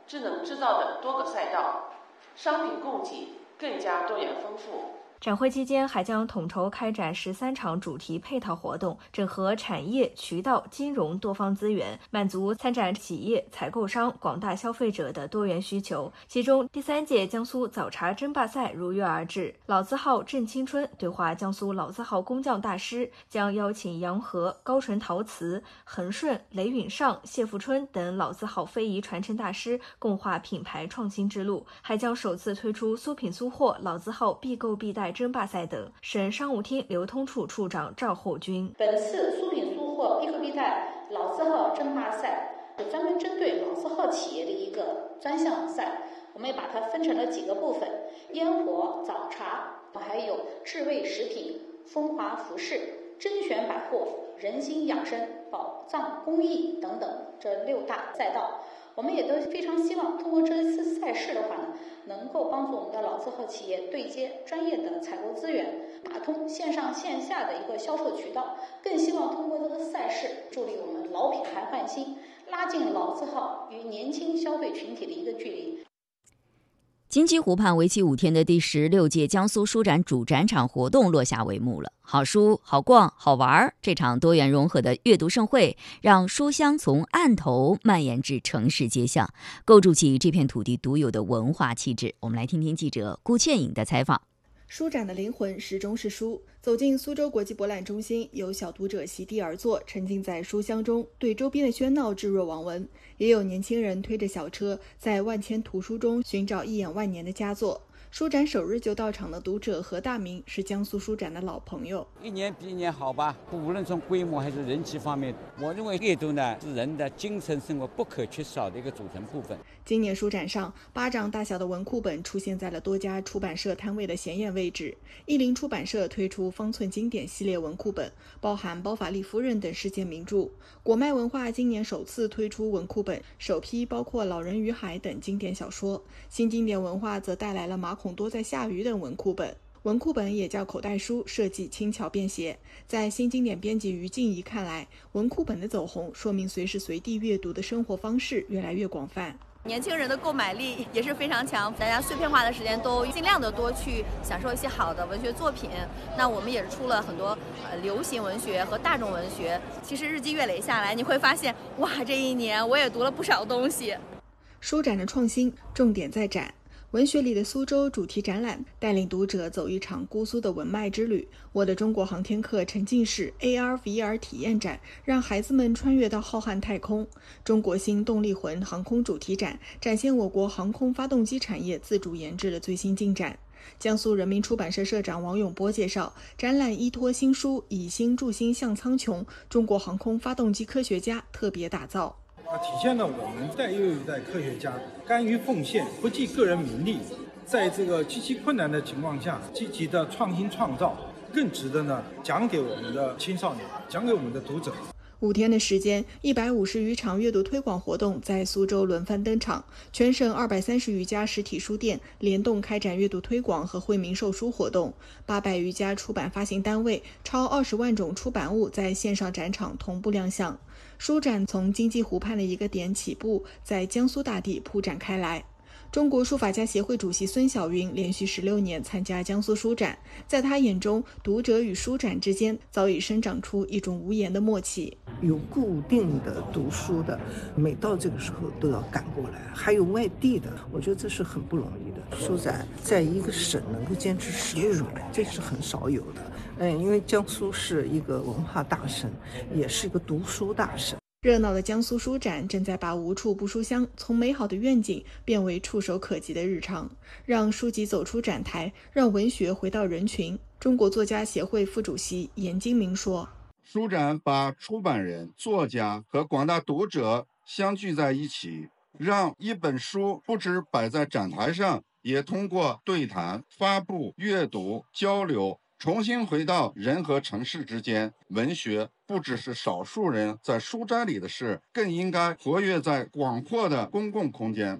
智能制造等多个赛道，商品供给更加多元丰富。 展会期间还将统筹开展13场主题配套活动，整合产业、渠道、金融多方资源，满足参展企业、采购商、广大消费者的多元需求。其中，第3届江苏早茶争霸赛如约而至，老字号正青春对话江苏老字号工匠大师，将邀请洋河、高纯陶瓷、恒顺、雷允上、谢富春等老字号非遗传承大师共话品牌创新之路，还将首次推出苏品苏货老字号必购必带争霸赛等。省商务厅流通处处长赵厚军， 本次苏品苏货必购必带老字号争霸赛是专门针对老字号企业的一个专项赛，我们也把它分成了几个部分：烟火、早茶，还有智慧食品、风华服饰、甄选百货、人心养生、宝藏工艺等等这6大赛道。我们也都非常希望通过这一次赛事的话呢，能够帮助我们的老字号企业对接专业的采购资源，打通线上线下的一个销售渠道，更希望通过这个赛事助力我们老品牌焕新，拉近老字号与年轻消费群体的一个距离。 金鸡湖畔为期5天的第16届江苏书展主展场活动落下帷幕了。好书、好逛、好玩，这场多元融合的阅读盛会，让书香从案头蔓延至城市街巷，构筑起这片土地独有的文化气质。我们来听听记者顾倩颖的采访。 书展的灵魂始终是书。走进苏州国际博览中心，有小读者席地而坐，沉浸在书香中，对周边的喧闹置若罔闻；也有年轻人推着小车，在万千图书中寻找一眼万年的佳作。书展首日就到场的读者何大明是江苏书展的老朋友。 一年比一年好吧，无论从规模还是人气方面，我认为阅读呢是人的精神生活不可缺少的一个组成部分。 今年书展上，巴掌大小的文库本出现在了多家出版社摊位的显眼位置。译林出版社推出方寸经典系列文库本，包含《包法利夫人》等世界名著。果麦文化今年首次推出文库本，首批包括《老人与海》等经典小说。新经典文化则带来了马孔多在下雨等文库本。文库本也叫口袋书，设计轻巧便携。在新经典编辑于静怡看来，文库本的走红说明随时随地阅读的生活方式越来越广泛。 年轻人的购买力也是非常强，大家碎片化的时间都尽量的多去享受一些好的文学作品。那我们也是出了很多流行文学和大众文学。其实日积月累下来，你会发现，哇，这一年我也读了不少东西。 书展的创新重点在展。文学里的苏州主题展览带领读者走一场姑苏的文脉之旅。我的中国航天课沉浸式 AR/VR 体验展让孩子们穿越到浩瀚太空。中国新动力魂航空主题展展现我国航空发动机产业自主研制的最新进展。江苏人民出版社社长王永波介绍，展览依托新书《以星助星向苍穹》，中国航空发动机科学家特别打造。 它体现了我们一代又一代科学家甘于奉献，不计个人名利，在这个极其困难的情况下积极的创新创造，更值得呢讲给我们的青少年，讲给我们的读者。 5天的时间，150余场阅读推广活动在苏州轮番登场，全省230余家实体书店联动开展阅读推广和惠民售书活动，800余家出版发行单位，超20万种出版物在线上展场同步亮相。书展从金鸡湖畔的一个点起步，在江苏大地铺展开来。中国书法家协会主席孙晓云连续16年参加江苏书展，在他眼中，读者与书展之间早已生长出一种无言的默契。 有固定的读书的，每到这个时候都要赶过来，还有外地的，我觉得这是很不容易的。书展在一个省能够坚持16年，这是很少有的。因为江苏是一个文化大省，也是一个读书大省。 热闹的江苏书展正在把无处不书香从美好的愿景变为触手可及的日常，让书籍走出展台，让文学回到人群。中国作家协会副主席严金明说， 书展把出版人、作家和广大读者相聚在一起，让一本书不只摆在展台上，也通过对谈、发布、阅读、交流重新回到人和城市之间。文学不只是少数人在书斋里的事，更应该活跃在广阔的公共空间。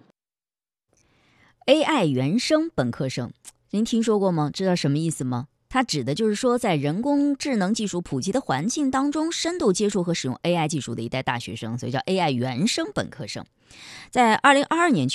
AI 原生本科生，您听说过吗？知道什么意思吗？它指的就是说，在人工智能技术普及的环境当中，深度接触和使用 AI 技术的一代大学生，所以叫 AI 原生本科生。在2022年